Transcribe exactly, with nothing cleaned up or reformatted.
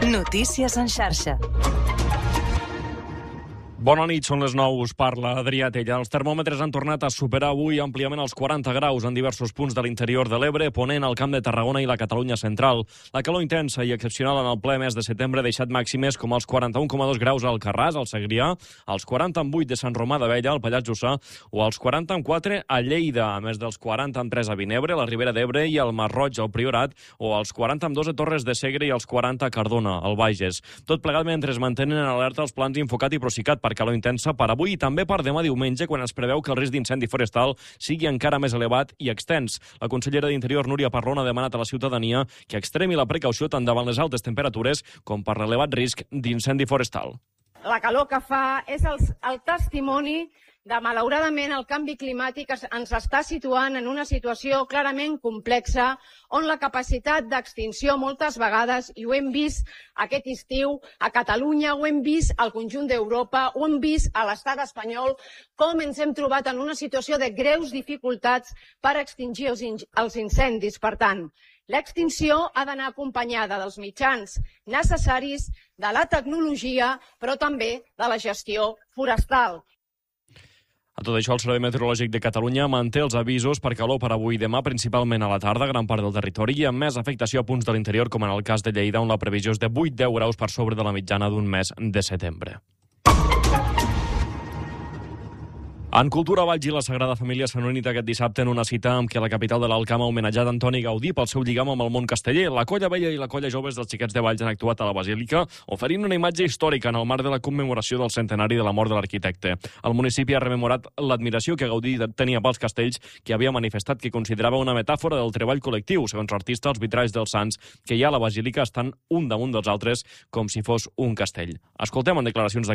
Notícies en xarxa. Bona nit, són les nou, us parla Adrià Tella. Els termòmetres han tornat a superar avui àmpliament els quaranta graus en diversos punts de l'interior de l'Ebre, Ponent, el Camp de Tarragona i la Catalunya central. La calor intensa i excepcional en el ple mes de setembre ha deixat màximes com els quaranta-un coma dos graus al Carràs, al Segrià, els quaranta-vuit de Sant Romà d'Abella, al Pallars Jussà, o els quaranta-quatre a Lleida, a més dels quaranta-tres a Vinebre, la Ribera d'Ebre i el Masroig, al Priorat, o els quaranta-dos a Torres de Segre i els quaranta a Cardona, al Bages. Tot plegat mentre es mantenen en alerta els plans Infocat i Procicat per calor intensa per avui i també per demà diumenge, quan es preveu que el risc d'incendi forestal sigui encara més elevat i extens. La consellera d'Interior, Núria Parlon, ha demanat a la ciutadania que extremi la precaució tant davant les altes temperatures com per l'elevat risc d'incendi forestal. La calor que fa és el, el testimoni de, malauradament, el canvi climàtic ens està situant en una situació clarament complexa, on la capacitat d'extinció moltes vegades, i ho hem vist aquest estiu a Catalunya, ho hem vist al conjunt d'Europa, ho hem vist a l'estat espanyol, com ens hem trobat en una situació de greus dificultats per extingir els, els incendis. Per tant, l'extinció ha d'anar acompanyada dels mitjans necessaris, de la tecnologia, però també de la gestió forestal. A tot això, el Servei Meteorològic de Catalunya manté els avisos per calor per avui i demà, principalment a la tarda, gran part del territori, i amb més afectació a punts de l'interior, com en el cas de Lleida, on la previsió és de vuit a deu graus per sobre de la mitjana d'un mes de setembre. En Cultura, Valls i la Sagrada Família s'han unit aquest dissabte en una cita amb què la capital de l'Alcamp ha homenatjat Antoni Gaudí pel seu lligam amb el món casteller. La colla vella i la colla joves dels Xiquets de Valls han actuat a la Basílica, oferint una imatge històrica en el marc de la commemoració del centenari de la mort de l'arquitecte. El municipi ha rememorat l'admiració que Gaudí tenia pels castells, que havia manifestat que considerava una metàfora del treball col·lectiu. Segons l'artista, els vitralls dels sants que hi ha a la Basílica estan un damunt dels altres, com si fos un castell. Escoltem en declaracions de